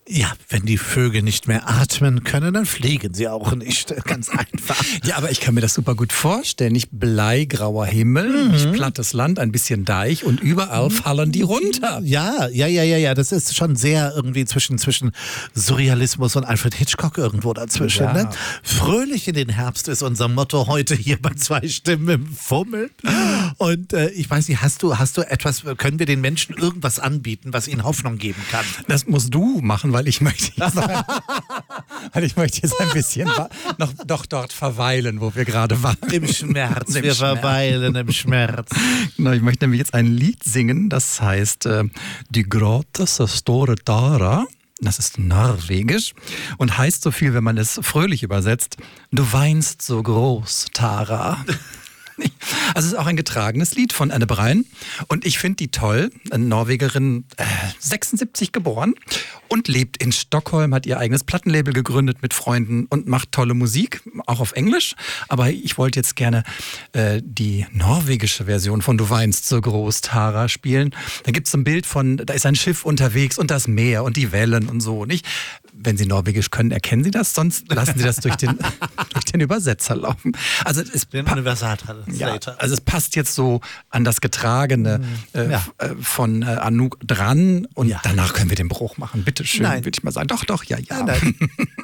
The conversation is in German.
Ja, wenn die Vögel nicht mehr atmen können, dann fliegen sie auch nicht. Ganz einfach. Ja, aber ich kann mir das super gut vorstellen. Nicht bleigrauer Himmel, nicht plattes Land, ein bisschen Deich und überall fallen die runter. Ja. Das ist schon sehr irgendwie zwischen Surrealismus und Alfred Hitchcock irgendwo dazwischen. Ja. Ne? Fröhlich in den Herbst ist unser Motto heute hier bei 2 Stimmen im Fummel. Und ich weiß nicht, hast du etwas, können wir den Menschen irgendwas anbieten, was ihnen Hoffnung geben kann? Das musst du machen, weil ich möchte jetzt, ein bisschen noch dort verweilen, wo wir gerade waren. Im Schmerz. Im Wir Schmerz. verweilen im Schmerz. Genau, ich möchte nämlich jetzt ein Lied singen, das heißt Die grote så store Tara. Das ist norwegisch und heißt so viel, wenn man es fröhlich übersetzt, du weinst so groß, Tara. Also es ist auch ein getragenes Lied von Anne Brein und ich finde die toll, eine Norwegerin, 76 geboren und lebt in Stockholm, hat ihr eigenes Plattenlabel gegründet mit Freunden und macht tolle Musik, auch auf Englisch, aber ich wollte jetzt gerne die norwegische Version von Du weinst so groß, Tara spielen. Da gibt es so ein Bild von, da ist ein Schiff unterwegs und das Meer und die Wellen und so, nicht? Wenn Sie Norwegisch können, erkennen Sie das, sonst lassen Sie das durch den Übersetzer laufen. Also Den Universaltranslator. ja, also es passt jetzt so an das Getragene von Anouk dran und danach können wir den Bruch machen. Bitte schön, Nein. würde ich mal sagen. Doch, ja. Nein.